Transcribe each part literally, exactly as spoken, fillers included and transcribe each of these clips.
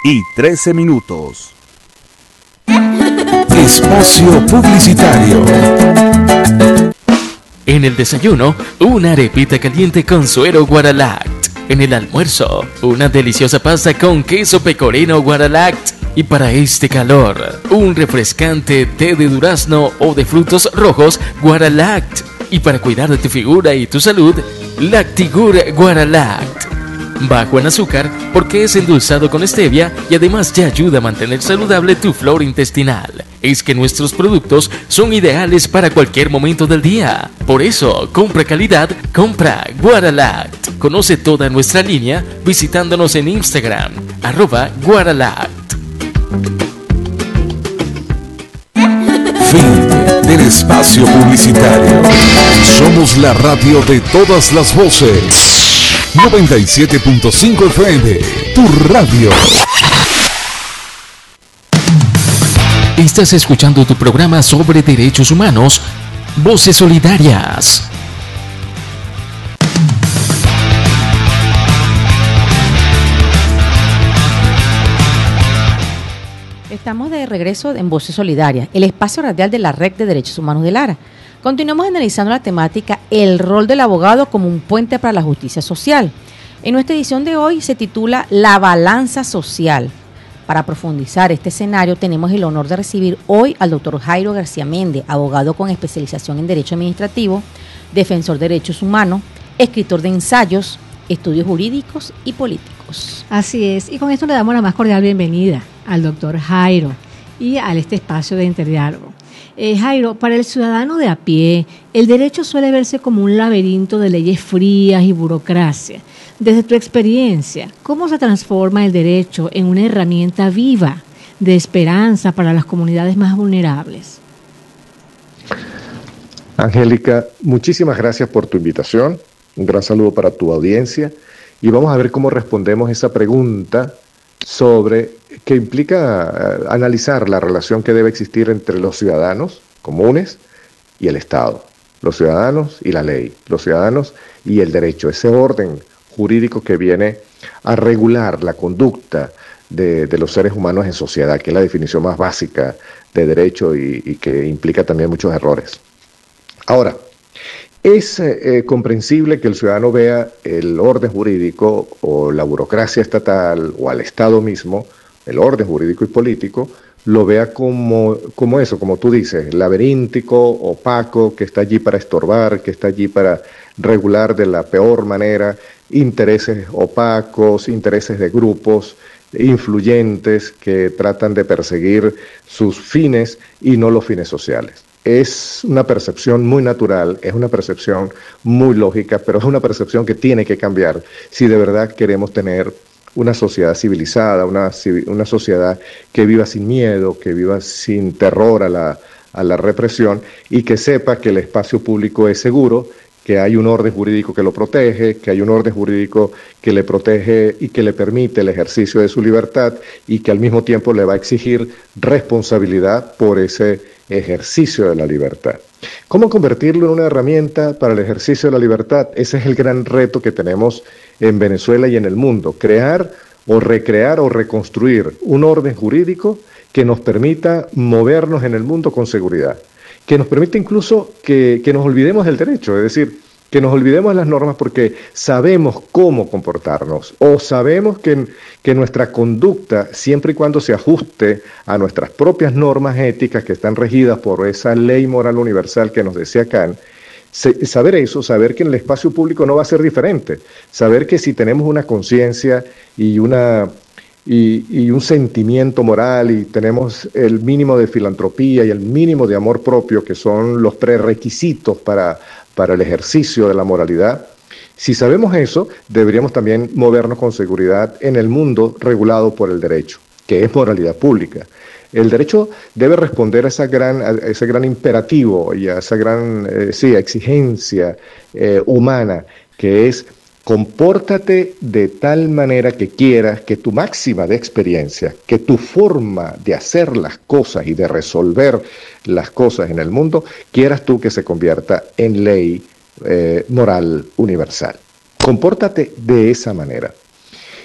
y trece minutos. Espacio publicitario. En el desayuno, una arepita caliente con suero Guaralact. En el almuerzo, una deliciosa pasta con queso pecorino Guaralact. Y para este calor, un refrescante té de durazno o de frutos rojos Guaralact. Y para cuidar de tu figura y tu salud, Lactigur Guaralact. Bajo en azúcar porque es endulzado con stevia y además te ayuda a mantener saludable tu flora intestinal. Es que nuestros productos son ideales para cualquier momento del día. Por eso, compra calidad, compra Guaralact. Conoce toda nuestra línea visitándonos en Instagram, arroba Guaralact. Fin del espacio publicitario. Somos la radio de todas las voces. noventa y siete punto cinco F M, tu radio. Estás escuchando tu programa sobre derechos humanos, Voces Solidarias. Estamos de regreso en Voces Solidarias, el espacio radial de la Red de Derechos Humanos de Lara. Continuamos analizando la temática El rol del abogado como un puente para la justicia social. En nuestra edición de hoy se titula La balanza social. Para profundizar este escenario tenemos el honor de recibir hoy al doctor Jairo García Méndez, abogado con especialización en Derecho Administrativo, defensor de derechos humanos, escritor de ensayos, estudios jurídicos y políticos. Así es, y con esto le damos la más cordial bienvenida al doctor Jairo y a este espacio de interdiálogo. Eh, Jairo, para el ciudadano de a pie, el derecho suele verse como un laberinto de leyes frías y burocracia. Desde tu experiencia, ¿cómo se transforma el derecho en una herramienta viva de esperanza para las comunidades más vulnerables? Angélica, muchísimas gracias por tu invitación. Un gran saludo para tu audiencia. Y vamos a ver cómo respondemos esa pregunta sobre que implica uh, analizar la relación que debe existir entre los ciudadanos comunes y el Estado, los ciudadanos y la ley, los ciudadanos y el derecho, ese orden jurídico que viene a regular la conducta de, de los seres humanos en sociedad, que es la definición más básica de derecho y, y que implica también muchos errores. Ahora, es eh, comprensible que el ciudadano vea el orden jurídico o la burocracia estatal o al Estado mismo, el orden jurídico y político, lo vea como, como eso, como tú dices, laberíntico, opaco, que está allí para estorbar, que está allí para regular de la peor manera intereses opacos, intereses de grupos influyentes que tratan de perseguir sus fines y no los fines sociales. Es una percepción muy natural, es una percepción muy lógica, pero es una percepción que tiene que cambiar si de verdad queremos tener una sociedad civilizada, una, una sociedad que viva sin miedo, que viva sin terror a la, a la represión y que sepa que el espacio público es seguro, que hay un orden jurídico que lo protege, que hay un orden jurídico que le protege y que le permite el ejercicio de su libertad y que al mismo tiempo le va a exigir responsabilidad por ese ejercicio de la libertad. ¿Cómo convertirlo en una herramienta para el ejercicio de la libertad? Ese es el gran reto que tenemos en Venezuela y en el mundo, crear o recrear o reconstruir un orden jurídico que nos permita movernos en el mundo con seguridad, que nos permita incluso que, que nos olvidemos del derecho, es decir, que nos olvidemos de las normas porque sabemos cómo comportarnos o sabemos que, que nuestra conducta, siempre y cuando se ajuste a nuestras propias normas éticas que están regidas por esa ley moral universal que nos decía Kant, se, saber eso, saber que en el espacio público no va a ser diferente, saber que si tenemos una conciencia y una... Y, y un sentimiento moral y tenemos el mínimo de filantropía y el mínimo de amor propio, que son los prerequisitos para, para el ejercicio de la moralidad. Si sabemos eso, deberíamos también movernos con seguridad en el mundo regulado por el derecho, que es moralidad pública. El derecho debe responder a, esa gran, a ese gran imperativo y a esa gran eh, sí, exigencia eh, humana, que es: compórtate de tal manera que quieras que tu máxima de experiencia, que tu forma de hacer las cosas y de resolver las cosas en el mundo, quieras tú que se convierta en ley eh, moral universal. Compórtate de esa manera.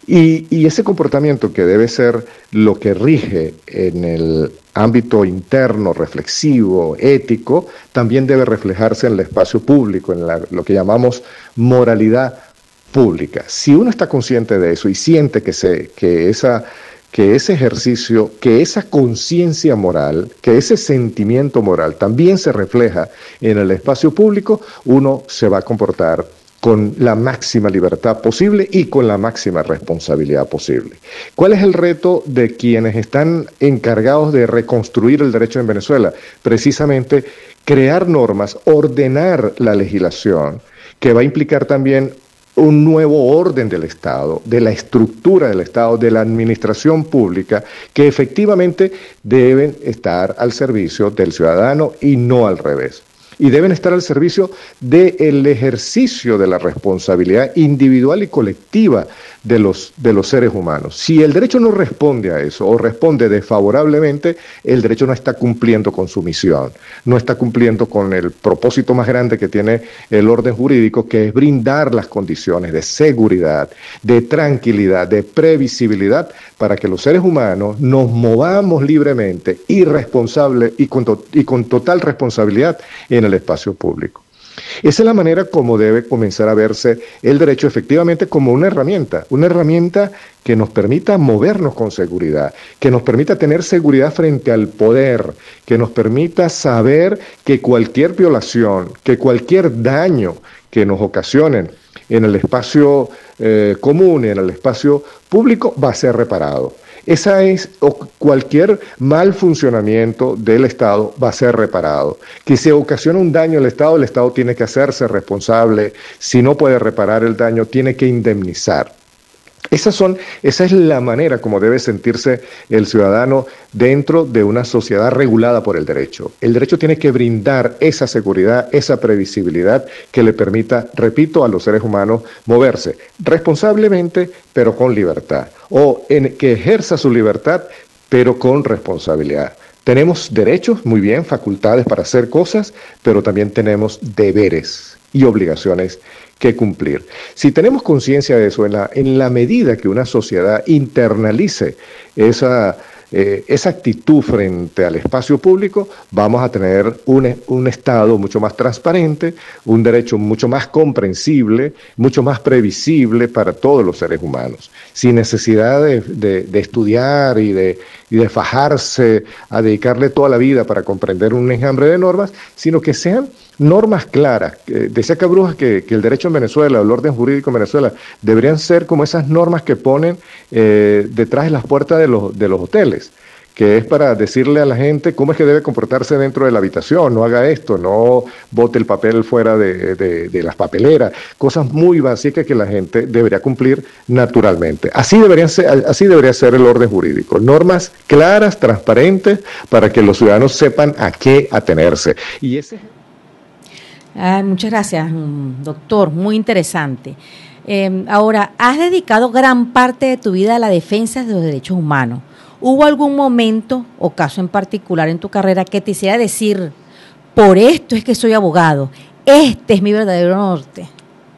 Y, y ese comportamiento que debe ser lo que rige en el ámbito interno, reflexivo, ético, también debe reflejarse en el espacio público, en la, lo que llamamos moralidad pública. Si uno está consciente de eso y siente que, se, que, esa, que ese ejercicio, que esa conciencia moral, que ese sentimiento moral también se refleja en el espacio público, uno se va a comportar con la máxima libertad posible y con la máxima responsabilidad posible. ¿Cuál es el reto de quienes están encargados de reconstruir el derecho en Venezuela? Precisamente crear normas, ordenar la legislación, que va a implicar también un nuevo orden del Estado, de la estructura del Estado, de la administración pública, que efectivamente deben estar al servicio del ciudadano y no al revés. Y deben estar al servicio del ejercicio de la responsabilidad individual y colectiva de los, de los seres humanos. Si el derecho no responde a eso o responde desfavorablemente, el derecho no está cumpliendo con su misión, no está cumpliendo con el propósito más grande que tiene el orden jurídico, que es brindar las condiciones de seguridad, de tranquilidad, de previsibilidad, para que los seres humanos nos movamos libremente y responsable y con, to- y con total responsabilidad en el espacio público. Esa es la manera como debe comenzar a verse el derecho efectivamente como una herramienta, una herramienta que nos permita movernos con seguridad, que nos permita tener seguridad frente al poder, que nos permita saber que cualquier violación, que cualquier daño que nos ocasionen en el espacio eh, común, en el espacio público, va a ser reparado. Esa es, o cualquier mal funcionamiento del Estado va a ser reparado. Que si ocasiona un daño al Estado, el Estado tiene que hacerse responsable. Si no puede reparar el daño, tiene que indemnizar. Esas son, esa es la manera como debe sentirse el ciudadano dentro de una sociedad regulada por el derecho. El derecho tiene que brindar esa seguridad, esa previsibilidad que le permita, repito, a los seres humanos moverse responsablemente, pero con libertad, o en que ejerza su libertad, pero con responsabilidad. Tenemos derechos, muy bien, facultades para hacer cosas, pero también tenemos deberes y obligaciones que cumplir. Si tenemos conciencia de eso, en la, en la medida que una sociedad internalice esa, eh, esa actitud frente al espacio público, vamos a tener un, un Estado mucho más transparente, un derecho mucho más comprensible, mucho más previsible para todos los seres humanos, sin necesidad de, de, de estudiar y de, y de fajarse a dedicarle toda la vida para comprender un enjambre de normas, sino que sean normas claras. Eh, decía Cabrujas que, que el derecho en Venezuela, el orden jurídico en Venezuela, deberían ser como esas normas que ponen eh, detrás de las puertas de los, de los hoteles, que es para decirle a la gente cómo es que debe comportarse dentro de la habitación, no haga esto, no bote el papel fuera de, de, de las papeleras, cosas muy básicas que la gente debería cumplir naturalmente. Así, deberían ser, así debería ser el orden jurídico, normas claras, transparentes, para que los ciudadanos sepan a qué atenerse. Y ese Ah, muchas gracias, doctor, muy interesante. Eh, ahora, has dedicado gran parte de tu vida a la defensa de los derechos humanos. ¿Hubo algún momento o caso en particular en tu carrera que te hiciera decir, por esto es que soy abogado, este es mi verdadero norte?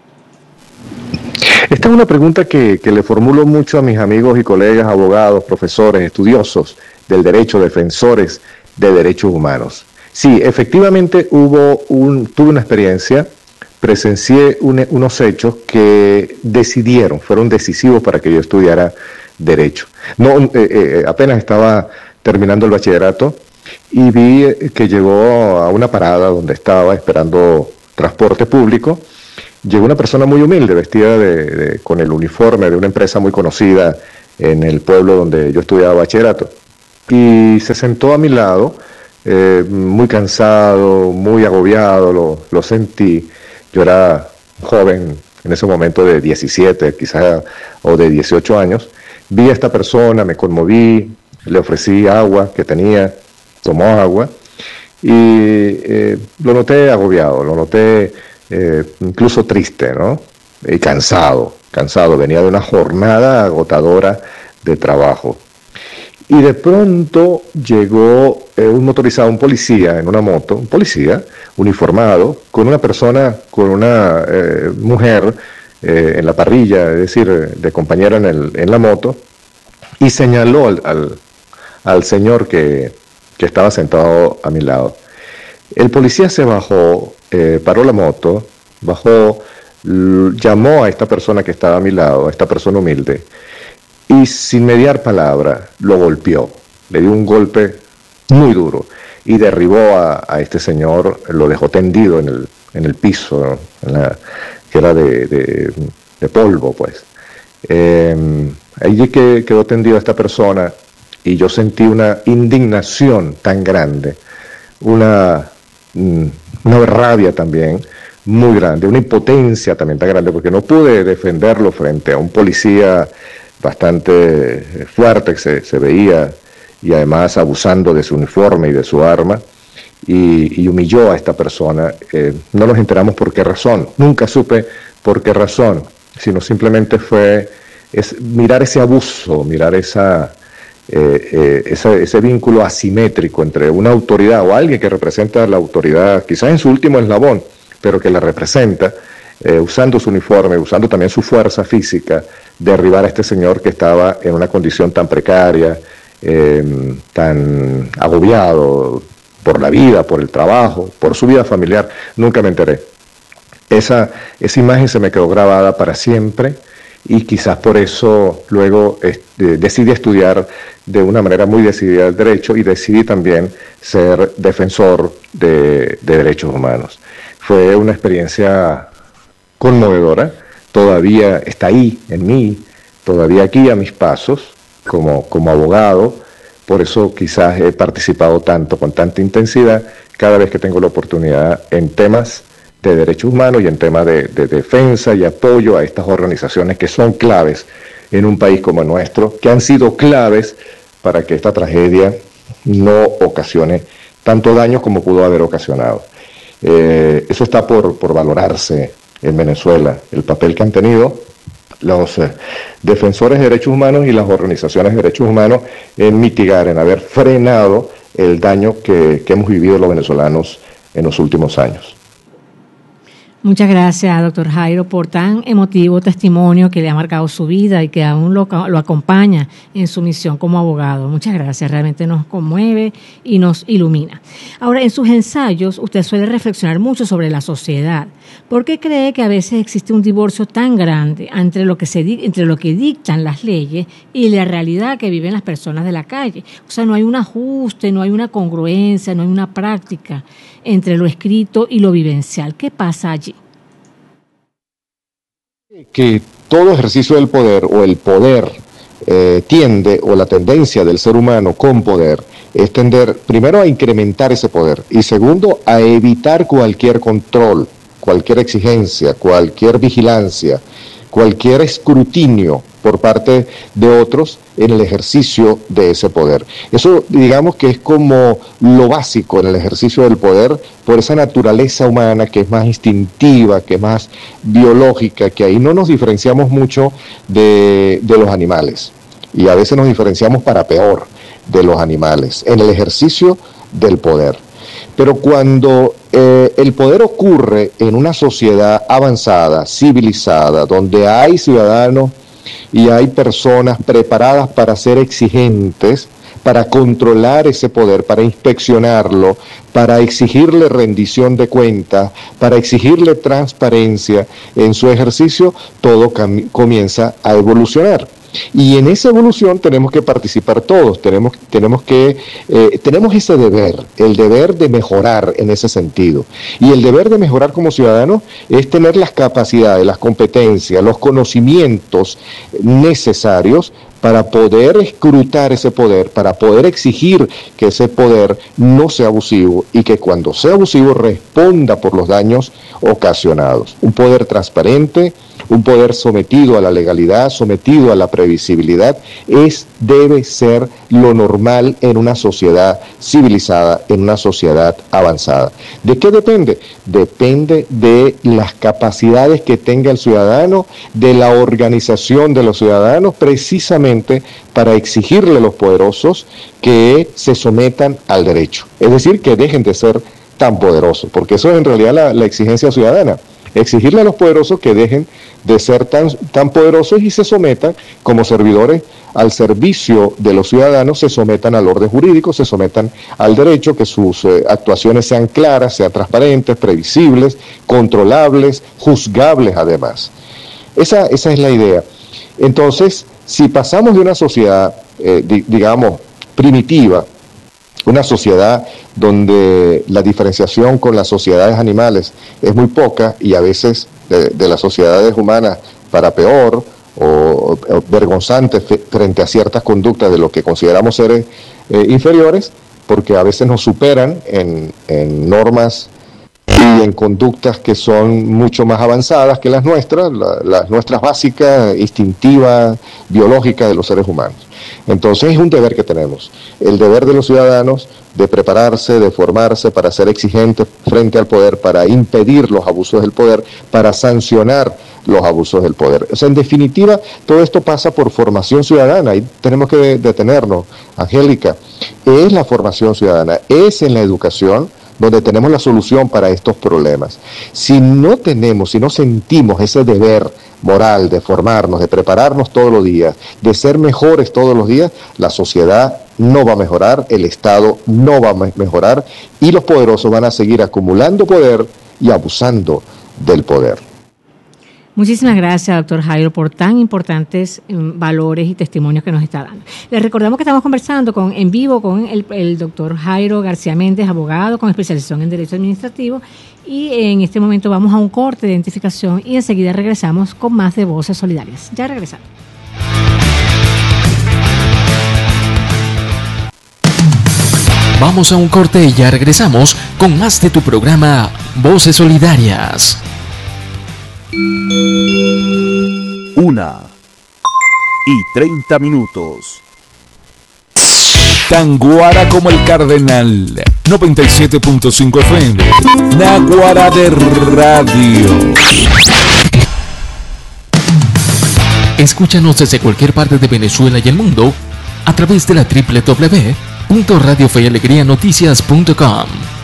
Esta es una pregunta que, que le formulo mucho a mis amigos y colegas, abogados, profesores, estudiosos del derecho, defensores de derechos humanos. Sí, efectivamente hubo un, tuve una experiencia, presencié un, unos hechos que decidieron, fueron decisivos para que yo estudiara Derecho. No, eh, eh, apenas estaba terminando el bachillerato y vi que llegó a una parada donde estaba esperando transporte público. Llegó una persona muy humilde, vestida de, de, con el uniforme de una empresa muy conocida en el pueblo donde yo estudiaba bachillerato. Y se sentó a mi lado. Eh, muy cansado, muy agobiado, lo, lo sentí. Yo era joven en ese momento de diecisiete, quizás, o de dieciocho años. Vi a esta persona, me conmoví, le ofrecí agua que tenía, tomó agua y eh, lo noté agobiado, lo noté eh, incluso triste, ¿no? Y cansado, cansado, venía de una jornada agotadora de trabajo. Y de pronto llegó eh, un motorizado, un policía en una moto, un policía uniformado, con una persona, con una eh, mujer eh, en la parrilla, es decir, de compañero en, el, en la moto, y señaló al, al, al señor que, que estaba sentado a mi lado. El policía se bajó, eh, paró la moto, bajó, l- llamó a esta persona que estaba a mi lado, a esta persona humilde, y sin mediar palabra lo golpeó, le dio un golpe muy duro y derribó a, a este señor, lo dejó tendido en el, en el piso, ¿no? En la, que era de, de, de polvo, pues. Eh, allí que quedó tendido esta persona y yo sentí una indignación tan grande, una, una rabia también muy grande, una impotencia también tan grande, porque no pude defenderlo frente a un policía bastante fuerte que se, se veía, y además abusando de su uniforme y de su arma, y, y humilló a esta persona. Eh, no nos enteramos por qué razón, nunca supe por qué razón, sino simplemente fue es, mirar ese abuso, mirar esa, eh, eh, esa, ese vínculo asimétrico entre una autoridad o alguien que representa la autoridad, quizás en su último eslabón, pero que la representa, eh, usando su uniforme, usando también su fuerza física, derribar a este señor que estaba en una condición tan precaria, Eh, tan agobiado por la vida, por el trabajo, por su vida familiar. Nunca me enteré. Esa, esa imagen se me quedó grabada para siempre, y quizás por eso luego este, decidí estudiar de una manera muy decidida el derecho, y decidí también ser defensor de, de derechos humanos. Fue una experiencia conmovedora, todavía está ahí en mí, todavía aquí a mis pasos, Como, como abogado. Por eso quizás he participado tanto, con tanta intensidad, cada vez que tengo la oportunidad en temas de derechos humanos y en temas de, de defensa y apoyo a estas organizaciones que son claves en un país como el nuestro, que han sido claves para que esta tragedia no ocasione tanto daño como pudo haber ocasionado. Eh, eso está por, por valorarse en Venezuela, el papel que han tenido los eh, defensores de derechos humanos y las organizaciones de derechos humanos en mitigar, en haber frenado el daño que, que hemos vivido los venezolanos en los últimos años. Muchas gracias, doctor Jairo, por tan emotivo testimonio que le ha marcado su vida y que aún lo, lo acompaña en su misión como abogado. Muchas gracias, realmente nos conmueve y nos ilumina. Ahora, en sus ensayos, usted suele reflexionar mucho sobre la sociedad. ¿Por qué cree que a veces existe un divorcio tan grande entre lo que se entre lo que dictan las leyes y la realidad que viven las personas de la calle? O sea, no hay un ajuste, no hay una congruencia, no hay una práctica entre lo escrito y lo vivencial. ¿Qué pasa allí? Que todo ejercicio del poder o el poder eh, tiende, o la tendencia del ser humano con poder, es tender primero a incrementar ese poder y segundo a evitar cualquier control, cualquier exigencia, cualquier vigilancia, cualquier escrutinio por parte de otros en el ejercicio de ese poder. Eso, digamos que es como lo básico en el ejercicio del poder, por esa naturaleza humana que es más instintiva, que es más biológica, que ahí no nos diferenciamos mucho de, de los animales, y a veces nos diferenciamos para peor de los animales, en el ejercicio del poder. Pero cuando eh, el poder ocurre en una sociedad avanzada, civilizada, donde hay ciudadanos y hay personas preparadas para ser exigentes, para controlar ese poder, para inspeccionarlo, para exigirle rendición de cuentas, para exigirle transparencia en su ejercicio, todo comienza a evolucionar. Y en esa evolución tenemos que participar todos, tenemos, tenemos que, eh, tenemos ese deber, el deber de mejorar en ese sentido. Y el deber de mejorar como ciudadanos es tener las capacidades, las competencias, los conocimientos necesarios para poder escrutar ese poder, para poder exigir que ese poder no sea abusivo y que cuando sea abusivo responda por los daños ocasionados. Un poder transparente, un poder sometido a la legalidad, sometido a la previsibilidad, es, debe ser lo normal en una sociedad civilizada, en una sociedad avanzada. ¿De qué depende? Depende de las capacidades que tenga el ciudadano, de la organización de los ciudadanos, precisamente para exigirle a los poderosos que se sometan al derecho. Es decir, que dejen de ser tan poderosos, porque eso es en realidad la, la exigencia ciudadana. exigirle a los poderosos que dejen de ser tan, tan poderosos y se sometan como servidores al servicio de los ciudadanos, se sometan al orden jurídico, se sometan al derecho, que sus eh, actuaciones sean claras, sean transparentes, previsibles, controlables, juzgables además. Esa, esa es la idea. Entonces, si pasamos de una sociedad, eh, di, digamos, primitiva, una sociedad donde la diferenciación con las sociedades animales es muy poca y a veces de, de las sociedades humanas para peor o, o vergonzante frente a ciertas conductas de lo que consideramos seres eh, inferiores, porque a veces nos superan en, en normas y en conductas que son mucho más avanzadas que las nuestras, la, las nuestras básicas, instintivas, biológicas de los seres humanos. Entonces es un deber que tenemos, el deber de los ciudadanos de prepararse, de formarse para ser exigentes frente al poder, para impedir los abusos del poder, para sancionar los abusos del poder. O sea, en definitiva, todo esto pasa por formación ciudadana y tenemos que detenernos, Angélica. Es la formación ciudadana, es en la educación donde tenemos la solución para estos problemas. Si no tenemos, si no sentimos ese deber moral de formarnos, de prepararnos todos los días, de ser mejores todos los días, la sociedad no va a mejorar, el Estado no va a mejorar y los poderosos van a seguir acumulando poder y abusando del poder. Muchísimas gracias, doctor Jairo, por tan importantes um, valores y testimonios que nos está dando. Les recordamos que estamos conversando con, en vivo con el, el doctor Jairo García Méndez, abogado con especialización en Derecho Administrativo, y en este momento vamos a un corte de identificación y enseguida regresamos con más de Voces Solidarias. Ya regresamos. Vamos a un corte y ya regresamos con más de tu programa Voces Solidarias. Una y treinta minutos. Tan guara como el Cardenal. noventa y siete punto cinco F M. Naguará de Radio. Escúchanos desde cualquier parte de Venezuela y el mundo a través de la doble u doble u doble u punto radio fe y alegría noticias punto com.